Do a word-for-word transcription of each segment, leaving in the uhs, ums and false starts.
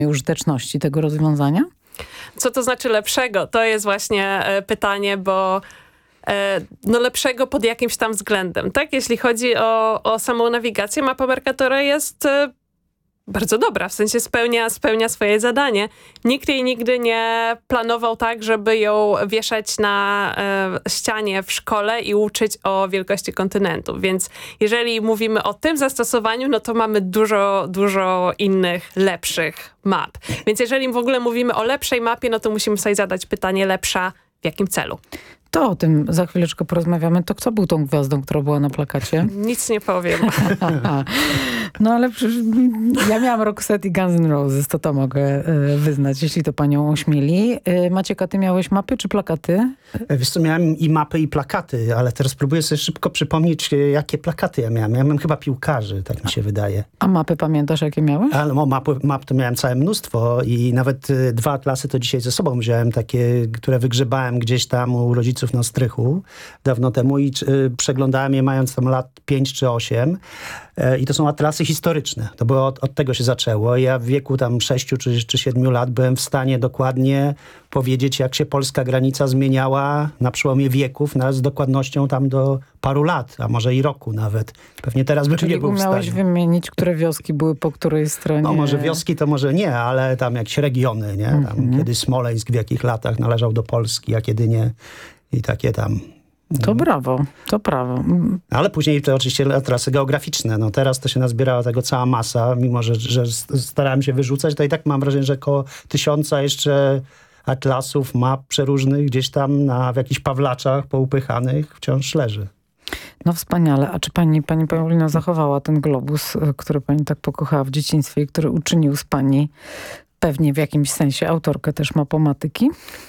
użyteczności tego rozwiązania? Co to znaczy lepszego? To jest właśnie pytanie, bo no lepszego pod jakimś tam względem, tak? Jeśli chodzi o, o samą nawigację, mapa Mercatora jest bardzo dobra, w sensie spełnia, spełnia swoje zadanie. Nikt jej nigdy nie planował tak, żeby ją wieszać na e, ścianie w szkole i uczyć o wielkości kontynentu. Więc jeżeli mówimy o tym zastosowaniu, no to mamy dużo, dużo innych, lepszych map. Więc jeżeli w ogóle mówimy o lepszej mapie, no to musimy sobie zadać pytanie lepsza w jakim celu. To o tym za chwileczkę porozmawiamy. To kto był tą gwiazdą, która była na plakacie? Nic nie powiem. No ale przecież ja miałam Roxette i Guns N' Roses, to to mogę y, wyznać, jeśli to panią ośmieli. Y, Maciek, a ty miałeś mapy czy plakaty? Wiesz co, miałem i mapy, i plakaty, ale teraz próbuję sobie szybko przypomnieć, jakie plakaty ja miałem. Ja miałem chyba piłkarzy, tak mi się wydaje. A mapy pamiętasz, jakie miałeś? Ale o, map, map to miałem całe mnóstwo i nawet y, dwa atlasy to dzisiaj ze sobą wziąłem, takie, które wygrzebałem gdzieś tam u rodziców na strychu dawno temu i y, przeglądałem je mając tam lat pięć czy osiem. Y, I to są atlasy historyczne. To było od, od tego się zaczęło. Ja w wieku tam sześciu czy, czy siedmiu lat byłem w stanie dokładnie powiedzieć, jak się polska granica zmieniała na przełomie wieków, nawet z dokładnością tam do paru lat, a może i roku nawet. Pewnie teraz bym Czyli nie był w stanie. umiałeś wymienić, które wioski były po której stronie? No może wioski to może nie, ale tam jakieś regiony, nie? Tam mm-hmm. Kiedy Smoleńsk w jakich latach należał do Polski, a kiedy nie. I takie tam. To brawo, to prawo. Ale później to oczywiście atlasy geograficzne. No teraz to się nazbierała tego cała masa, mimo że, że starałem się wyrzucać, to i tak mam wrażenie, że około tysiąca jeszcze atlasów, map przeróżnych gdzieś tam na, w jakichś pawlaczach poupychanych wciąż leży. No wspaniale. A czy pani, pani Paulina zachowała ten globus, który pani tak pokochała w dzieciństwie i który uczynił z pani pewnie w jakimś sensie autorkę też mapomatyki?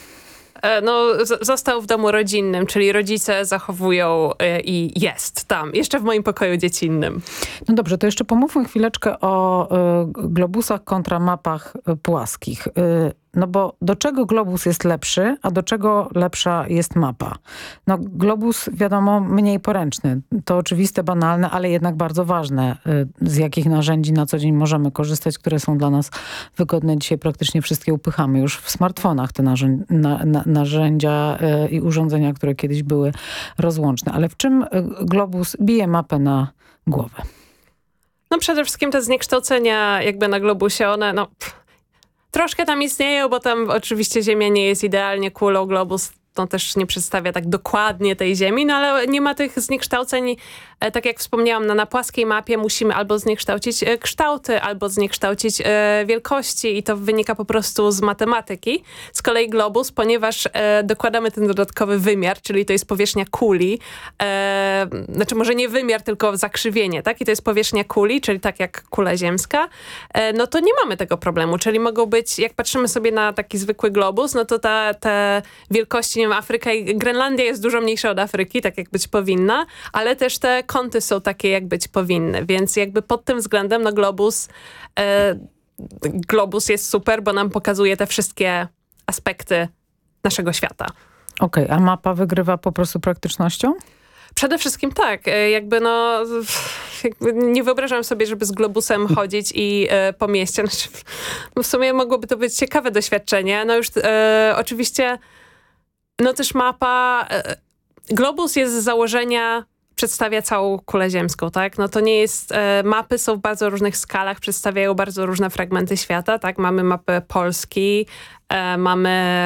No, z- został w domu rodzinnym, czyli rodzice zachowują y, i jest tam, jeszcze w moim pokoju dziecinnym. No dobrze, to jeszcze pomówmy chwileczkę o y, globusach kontra mapach y, płaskich. Y, no bo do czego globus jest lepszy, a do czego lepsza jest mapa? No globus, wiadomo, mniej poręczny. To oczywiste, banalne, ale jednak bardzo ważne. Y, z jakich narzędzi na co dzień możemy korzystać, które są dla nas wygodne. Dzisiaj praktycznie wszystkie upychamy już w smartfonach, te narzędzia, na, na, narzędzia y, i urządzenia, które kiedyś były rozłączne. Ale w czym y, globus bije mapę na głowę? No przede wszystkim te zniekształcenia jakby na globusie, one no pff, troszkę tam istnieją, bo tam oczywiście Ziemia nie jest idealnie kulą, globus to też nie przedstawia tak dokładnie tej Ziemi, no ale nie ma tych zniekształceń, e, tak jak wspomniałam, no, na płaskiej mapie musimy albo zniekształcić e, kształty, albo zniekształcić e, wielkości i to wynika po prostu z matematyki. Z kolei globus, ponieważ e, dokładamy ten dodatkowy wymiar, czyli to jest powierzchnia kuli, e, znaczy może nie wymiar, tylko zakrzywienie, tak? I to jest powierzchnia kuli, czyli tak jak kula ziemska, e, no to nie mamy tego problemu, czyli mogą być, jak patrzymy sobie na taki zwykły globus, no to ta, te wielkości, nie wiem, Afryka i Grenlandia jest dużo mniejsza od Afryki, tak jak być powinna, ale też te kąty są takie, jak być powinny, więc jakby pod tym względem no globus, e, globus jest super, bo nam pokazuje te wszystkie aspekty naszego świata. Okej, okay, a mapa wygrywa po prostu praktycznością? Przede wszystkim tak, jakby no jakby nie wyobrażam sobie, żeby z globusem chodzić i e, po mieście. Znaczy, w sumie mogłoby to być ciekawe doświadczenie. No już e, oczywiście no też mapa, e, globus jest z założenia, przedstawia całą kulę ziemską, tak? No to nie jest, e, mapy są w bardzo różnych skalach, przedstawiają bardzo różne fragmenty świata, tak? Mamy mapę Polski, e, mamy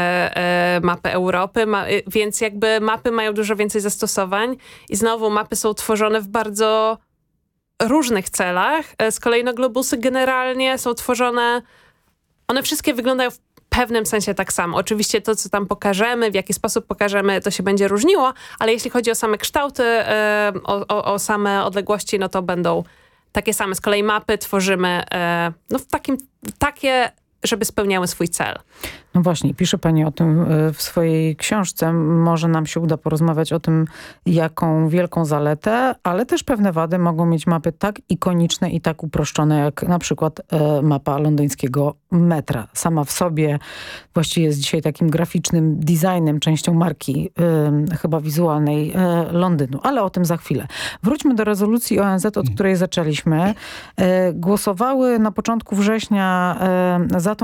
e, mapę Europy, ma, więc jakby mapy mają dużo więcej zastosowań i znowu mapy są tworzone w bardzo różnych celach. E, z kolei no globusy generalnie są tworzone, one wszystkie wyglądają w w pewnym sensie tak samo. Oczywiście to, co tam pokażemy, w jaki sposób pokażemy, to się będzie różniło, ale jeśli chodzi o same kształty, yy, o, o, o same odległości, no to będą takie same. Z kolei mapy tworzymy yy, no w takim, takie, żeby spełniały swój cel. No właśnie, pisze pani o tym w swojej książce. Może nam się uda porozmawiać o tym, jaką wielką zaletę, ale też pewne wady mogą mieć mapy tak ikoniczne i tak uproszczone, jak na przykład e, mapa londyńskiego metra. Sama w sobie właściwie jest dzisiaj takim graficznym designem, częścią marki e, chyba wizualnej e, Londynu. Ale o tym za chwilę. Wróćmy do rezolucji O N Z, od której zaczęliśmy. E, głosowały na początku września e, za tą